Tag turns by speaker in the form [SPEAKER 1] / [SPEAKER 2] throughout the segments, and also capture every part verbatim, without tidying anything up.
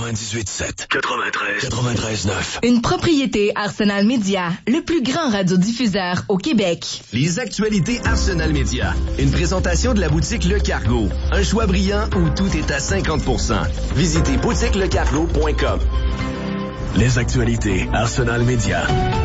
[SPEAKER 1] quatre-vingt-dix-huit sept, quatre-vingt-treize, quatre-vingt-treize neuf.
[SPEAKER 2] Une propriété Arsenal Média, le plus grand radiodiffuseur au Québec.
[SPEAKER 3] Les actualités Arsenal Média. Une présentation de la boutique Le Cargo. Un choix brillant où tout est à cinquante pour cent. Visitez boutique le cargo point com.
[SPEAKER 1] Les actualités Arsenal Média.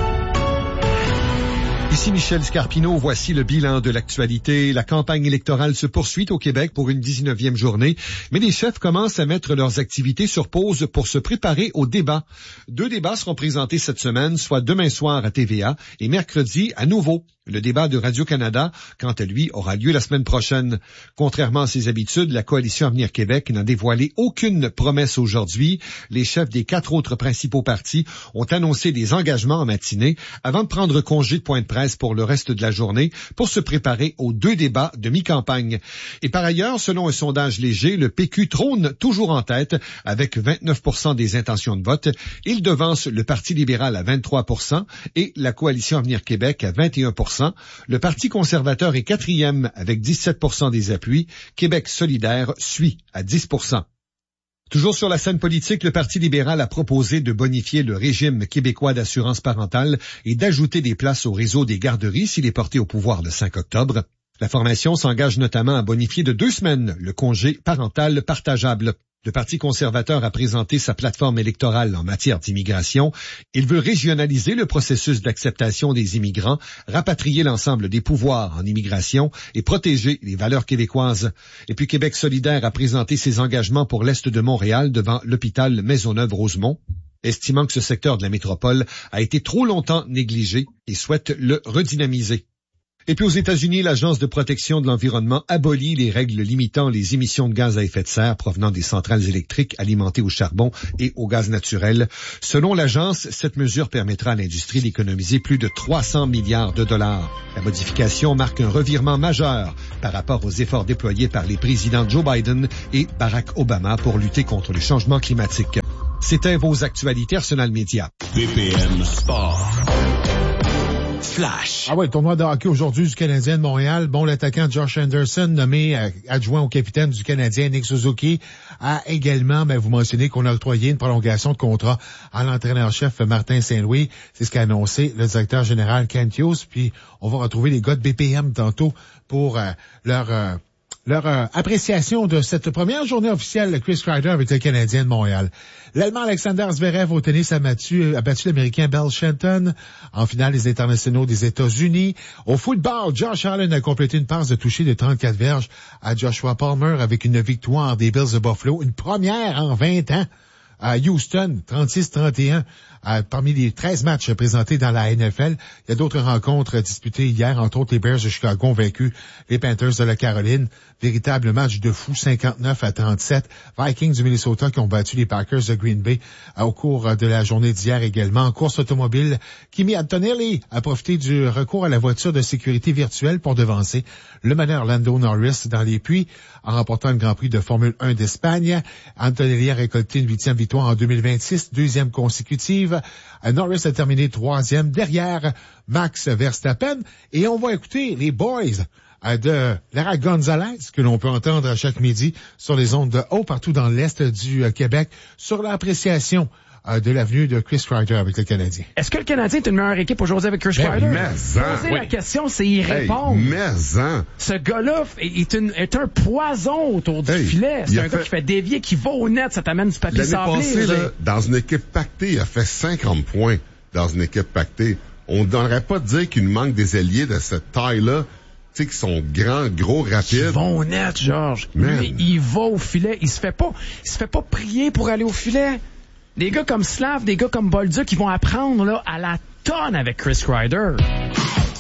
[SPEAKER 4] Ici Michel Scarpino, voici le bilan de l'actualité. La campagne électorale se poursuit au Québec pour une dix-neuvième journée, mais les chefs commencent à mettre leurs activités sur pause pour se préparer au débat. Deux débats seront présentés cette semaine, soit demain soir à T V A et mercredi à nouveau. Le débat de Radio-Canada, quant à lui, aura lieu la semaine prochaine. Contrairement à ses habitudes, la Coalition Avenir Québec n'a dévoilé aucune promesse aujourd'hui. Les chefs des quatre autres principaux partis ont annoncé des engagements en matinée avant de prendre congé de point de presse pour le reste de la journée pour se préparer aux deux débats de mi-campagne. Et par ailleurs, selon un sondage léger, le P Q trône toujours en tête avec vingt-neuf pour cent des intentions de vote. Il devance le Parti libéral à vingt-trois pour cent et la Coalition Avenir Québec à vingt et un pour cent. Le Parti conservateur est quatrième avec dix-sept pour cent des appuis. Québec solidaire suit à dix pour cent. Toujours sur la scène politique, le Parti libéral a proposé de bonifier le régime québécois d'assurance parentale et d'ajouter des places au réseau des garderies s'il est porté au pouvoir le cinq octobre. La formation s'engage notamment à bonifier de deux semaines le congé parental partageable. Le Parti conservateur a présenté sa plateforme électorale en matière d'immigration. Il veut régionaliser le processus d'acceptation des immigrants, rapatrier l'ensemble des pouvoirs en immigration et protéger les valeurs québécoises. Et puis Québec solidaire a présenté ses engagements pour l'Est de Montréal devant l'hôpital Maisonneuve-Rosemont, estimant que ce secteur de la métropole a été trop longtemps négligé et souhaite le redynamiser. Et puis aux États-Unis, l'Agence de protection de l'environnement abolit les règles limitant les émissions de gaz à effet de serre provenant des centrales électriques alimentées au charbon et au gaz naturel. Selon l'agence, cette mesure permettra à l'industrie d'économiser plus de trois cents milliards de dollars. La modification marque un revirement majeur par rapport aux efforts déployés par les présidents Joe Biden et Barack Obama pour lutter contre le changement climatique. C'était vos actualités Arsenal Média.
[SPEAKER 1] B P M Sport. Flash.
[SPEAKER 5] Ah ouais, tournoi de hockey aujourd'hui du Canadien de Montréal. Bon, l'attaquant Josh Anderson, nommé euh, adjoint au capitaine du Canadien, Nick Suzuki, a également, ben, vous mentionnez qu'on a octroyé une prolongation de contrat à l'entraîneur-chef Martin Saint-Louis. C'est ce qu'a annoncé le directeur général Kent Hughes. Puis, on va retrouver les gars de B P M tantôt pour euh, leur... Euh, leur euh, appréciation de cette première journée officielle de Chris Kreider avec le Canadien de Montréal. L'Allemand Alexander Zverev au tennis a battu, a battu l'Américain Bell Shelton en finale des internationaux des États-Unis. Au football, Josh Allen a complété une passe de toucher de trente-quatre verges à Joshua Palmer avec une victoire des Bills de Buffalo, une première en vingt ans. À Houston, trente-six trente et un, euh, parmi les treize matchs présentés dans la N F L. Il y a d'autres rencontres disputées hier, entre autres les Bears de Chicago ont vaincu les Panthers de la Caroline. Véritable match de fou, cinquante-neuf à trente-sept. Vikings du Minnesota qui ont battu les Packers de Green Bay euh, au cours de la journée d'hier également. En course automobile, Kimi Antonelli a profité du recours à la voiture de sécurité virtuelle pour devancer le meneur Lando Norris dans les puits en remportant le Grand Prix de Formule un d'Espagne. Antonelli a récolté une huitième victoire en deux mille vingt-six, deuxième consécutive. Norris a terminé troisième derrière Max Verstappen. Et on va écouter les boys de Lara Gonzalez, que l'on peut entendre à chaque midi sur les ondes de haut partout dans l'Est du Québec, sur l'appréciation de l'avenue de Chris Kreider avec le Canadien.
[SPEAKER 6] Est-ce que le Canadien est une meilleure équipe aujourd'hui avec Chris Kreider?
[SPEAKER 7] Mais
[SPEAKER 6] Poser
[SPEAKER 7] oui.
[SPEAKER 6] la question, c'est y répondre.
[SPEAKER 7] Hey, mais en.
[SPEAKER 6] Ce gars-là est, une, est un poison autour du
[SPEAKER 7] hey,
[SPEAKER 6] filet. C'est un
[SPEAKER 7] fait...
[SPEAKER 6] gars qui fait dévier, qui va au net, ça t'amène du papier
[SPEAKER 7] L'année
[SPEAKER 6] sablé.
[SPEAKER 7] Passée, là, dans une équipe pactée, il a fait cinquante points dans une équipe pactée. On ne donnerait pas de dire qu'il nous manque des ailiers de cette taille-là, tu sais, qui sont grands, gros, rapides.
[SPEAKER 6] Ils vont au net, Georges. Lui, il va au filet. Il se fait pas, il se fait pas prier pour aller au filet. Des gars comme Slav, des gars comme Bolduc, qui vont apprendre là à la tonne avec Chris Kreider.